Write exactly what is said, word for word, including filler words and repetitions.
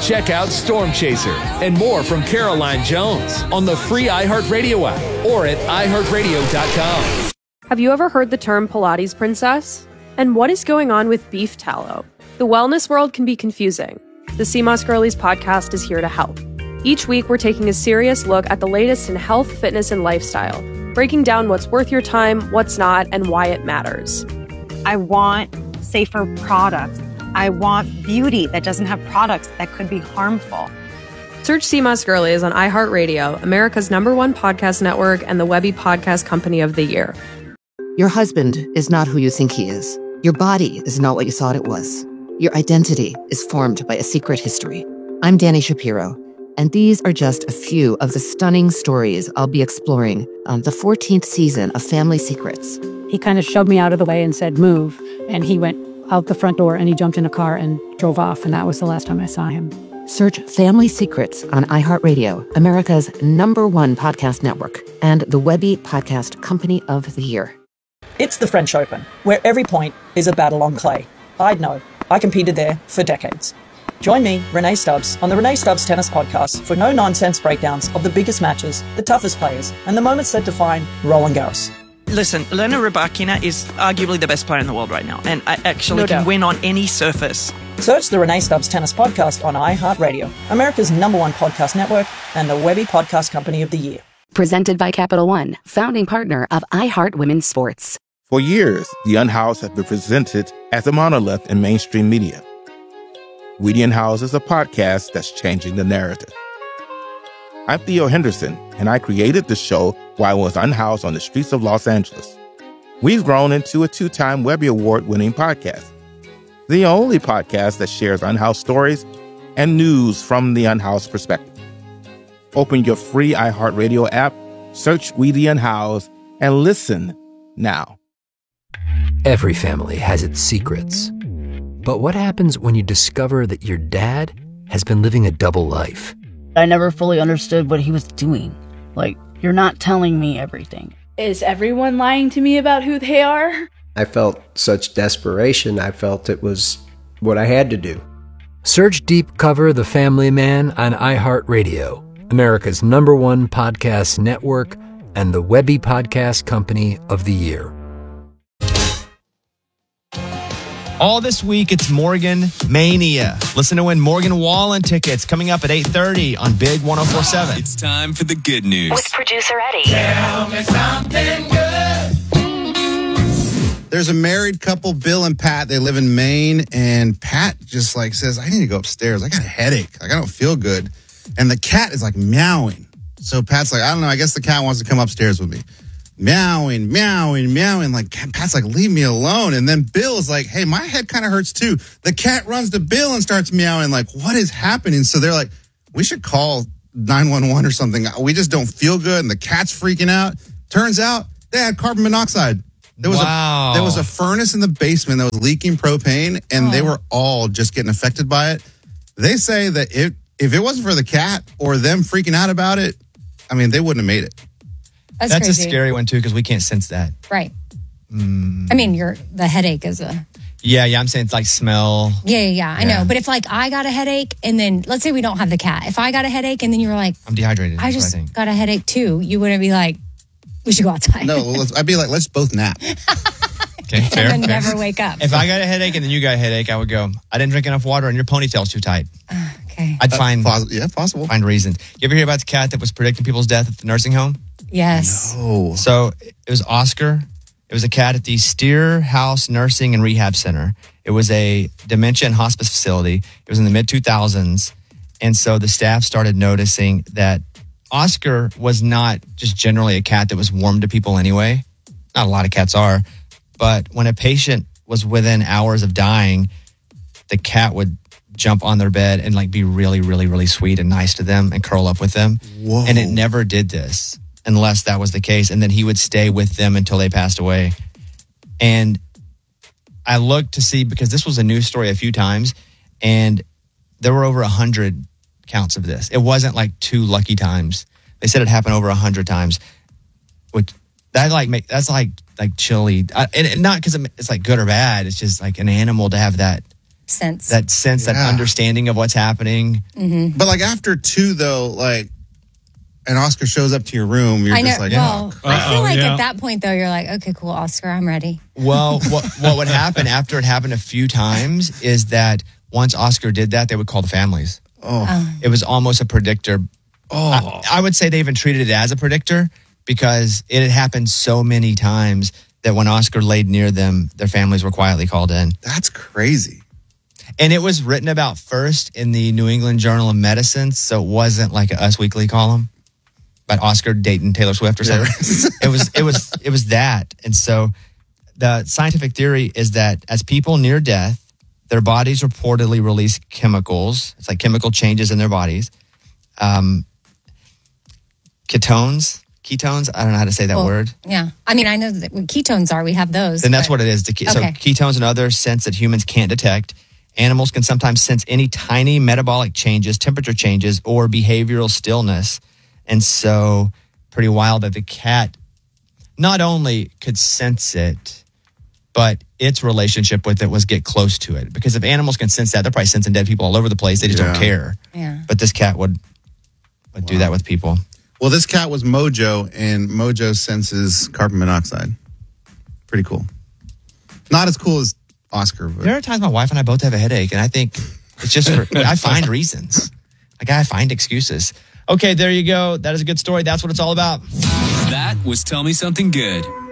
Check out Storm Chaser and more from Caroline Jones on the free iHeartRadio app or at i heart radio dot com. Have you ever heard the term Pilates princess? And what is going on with beef tallow? The wellness world can be confusing. The C M O S Girlies podcast is here to help. Each week, we're taking a serious look at the latest in health, fitness, and lifestyle, breaking down what's worth your time, what's not, and why it matters. I want safer products. I want beauty that doesn't have products that could be harmful. Search C M O S Girlies on iHeartRadio, America's number one podcast network and the Webby Podcast Company of the Year. Your husband is not who you think he is. Your body is not what you thought it was. Your identity is formed by a secret history. I'm Dani Shapiro, and these are just a few of the stunning stories I'll be exploring on the fourteenth season of Family Secrets. He kind of shoved me out of the way and said, move. And he went out the front door and he jumped in a car and drove off. And that was the last time I saw him. Search Family Secrets on iHeartRadio, America's number one podcast network, and the Webby Podcast Company of the Year. It's the French Open, where every point is a battle on clay. I'd know. I competed there for decades. Join me, Renee Stubbs, on the Renee Stubbs Tennis Podcast for no-nonsense breakdowns of the biggest matches, the toughest players, and the moments that define Roland Garros. Listen, Elena Rybakina is arguably the best player in the world right now, and I actually No can doubt. win on any surface. Search the Renee Stubbs Tennis Podcast on iHeartRadio, America's number one podcast network, and the Webby Podcast Company of the Year. Presented by Capital One, founding partner of iHeart Women's Sports. For years, The Unhoused has been presented as a monolith in mainstream media. We the Unhoused is a podcast that's changing the narrative. I'm Theo Henderson, and I created the show while I was unhoused on the streets of Los Angeles. We've grown into a two-time Webby Award-winning podcast, the only podcast that shares unhoused stories and news from the unhoused perspective. Open your free iHeartRadio app, search We the Unhoused, and listen now. Every family has its secrets. But what happens when you discover that your dad has been living a double life? I never fully understood what he was doing. Like, you're not telling me everything. Is everyone lying to me about who they are? I felt such desperation. I felt it was what I had to do. Search Deep Cover The Family Man on iHeartRadio, America's number one podcast network and the Webby Podcast Company of the Year. All this week, it's Morgan Mania. Listen to win Morgan Wallen tickets coming up at eight thirty on Big one oh four point seven. It's time for the good news. With producer Eddie. Tell me something good. There's a married couple, Bill and Pat. They live in Maine, and Pat just like says, I need to go upstairs. I got a headache. Like, I don't feel good. And the cat is like meowing. So Pat's like, I don't know. I guess the cat wants to come upstairs with me. Meowing, meowing, meowing. Like, Pat's like, leave me alone. And then Bill is like, hey, my head kind of hurts too. The cat runs to Bill and starts meowing. Like, what is happening? So they're like, we should call nine one one or something. We just don't feel good. And the cat's freaking out. Turns out they had carbon monoxide. There was wow. a there was a furnace in the basement that was leaking propane, and oh. they were all just getting affected by it. They say that if, if it wasn't for the cat or them freaking out about it, I mean, they wouldn't have made it. That's, That's crazy. a scary one, too, because we can't sense that. Right. Mm. I mean, you're the headache is a... Yeah, yeah, I'm saying it's like smell. Yeah, yeah, yeah, I Yeah. know. But if, like, I got a headache, and then, let's say we don't have the cat. If I got a headache, and then you were like... I'm dehydrated. I that's just what I think. got a headache, too. You wouldn't be like, we should go outside. No, let's, I'd be like, let's both nap. Okay, fair, and then fair. never wake up. If I got a headache and then you got a headache, I would go, I didn't drink enough water and your ponytail's too tight. Okay. I'd find... Uh, poss- yeah, possible. Find reasons. You ever hear about the cat that was predicting people's death at the nursing home? Yes. No. So it was Oscar. It was a cat at the Steer House Nursing and Rehab Center. It was a dementia and hospice facility. It was in the mid two thousands. And so the staff started noticing that Oscar was not just generally a cat that was warm to people anyway. Not a lot of cats are. But when a patient was within hours of dying, the cat would jump on their bed and like be really, really, really sweet and nice to them and curl up with them. Whoa. And it never did this unless that was the case. And then he would stay with them until they passed away. And I looked to see, because this was a news story a few times, and there were over a hundred counts of this. It wasn't like two lucky times. They said it happened over a hundred times. Which that like make that's like like chilly. I, and, and not because it's like good or bad. It's just like an animal to have that sense. That sense, Yeah. that understanding of what's happening. Mm-hmm. But like after two, though, like an Oscar shows up to your room, you're I know. just like, well, oh, I feel uh-oh, like yeah. at that point, though, you're like, okay, cool, Oscar, I'm ready. Well, what, what would happen after it happened a few times is that once Oscar did that, they would call the families. Oh. It was almost a predictor. Oh. I, I would say they even treated it as a predictor because it had happened so many times that when Oscar laid near them, their families were quietly called in. That's crazy. And it was written about first in the New England Journal of Medicine, so it wasn't like a Us Weekly column about Oscar dating Taylor Swift or something. it was it was it was that. And so the scientific theory is that as people near death, their bodies reportedly release chemicals. It's like chemical changes in their bodies. Um, ketones, ketones. I don't know how to say that Well, word. Yeah. I mean, I know that what ketones are. We have those. Then that's but- what it is. The ke- So Okay. ketones and other scents that humans can't detect. Animals can sometimes sense any tiny metabolic changes, temperature changes, or behavioral stillness. And so pretty wild that the cat not only could sense it, but its relationship with it was get close to it. Because if animals can sense that, they're probably sensing dead people all over the place. They just don't Yeah. care. Yeah. But this cat would would do that with people. Well, this cat was Mojo, and Mojo senses carbon monoxide. Pretty cool. Not as cool as Oscar. But There are times my wife and I both have a headache, and I think it's just for, I find reasons. Like I find excuses. Okay, there you go. That is a good story. That's what it's all about. That was Tell Me Something Good.